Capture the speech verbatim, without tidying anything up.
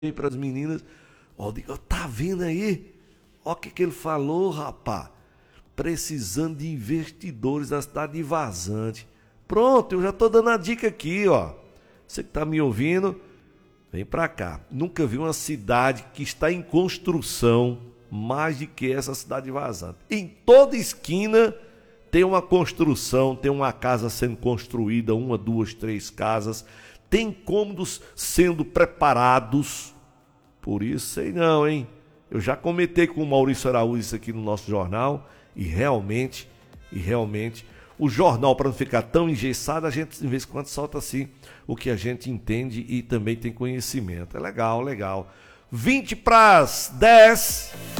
para as meninas. Ó, digo, tá vendo aí? Ó o que, que ele falou, rapaz. Precisando de investidores na cidade de Vazante. Pronto, eu já tô dando a dica aqui, ó. Você que tá me ouvindo, vem pra cá. Nunca vi uma cidade que está em construção mais do que essa cidade de Vazante. Em toda esquina tem uma construção, tem uma casa sendo construída, uma, duas, três casas. Tem cômodos sendo preparados. Por isso, sei não, hein? Eu já comentei com o Maurício Araújo isso aqui no nosso jornal e realmente, e realmente, o jornal, para não ficar tão engessado, a gente de vez em quando solta assim o que a gente entende e também tem conhecimento. É legal, legal. vinte para as dez.